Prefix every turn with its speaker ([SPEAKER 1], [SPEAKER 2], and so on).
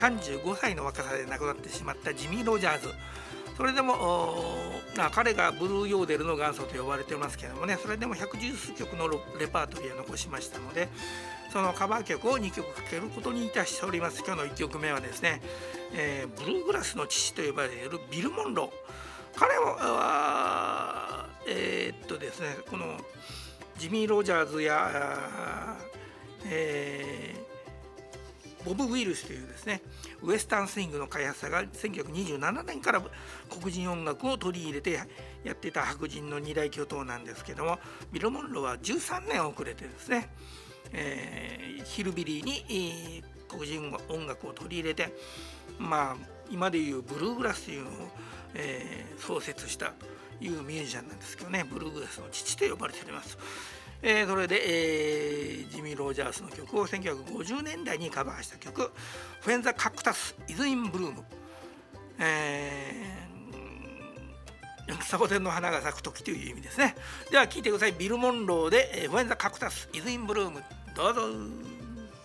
[SPEAKER 1] 35歳の若さで亡くなってしまったジミー・ロジャーズ。それでも彼がブルーヨーデルの元祖と呼ばれていますけれどもね、それでも110数曲のレパートリーを残しましたので、そのカバー曲を2曲かけることにいたしております。今日の1曲目はですね、ブルーグラスの父と呼ばれるビル・モンロー。彼はですね、このジミー・ロジャーズやボブ・ウィルスというですねウエスタンスイングの開発者が1927年から黒人音楽を取り入れてやっていた白人の二大巨頭なんですけども、ビル・モンローは13年遅れてですね、ヒルビリーに黒人音楽を取り入れて、今でいうブルーグラスというのを、創設したというミュージシャンなんですけどね、ブルーグラスの父と呼ばれております。それで、ジミー・ロジャースの曲を1950年代にカバーした曲「When the Cactus is in Bloom」、サボテンの花が咲く時という意味ですね。では聴いてください。ビル・モンローで「When the Cactus is in Bloom」どうぞ。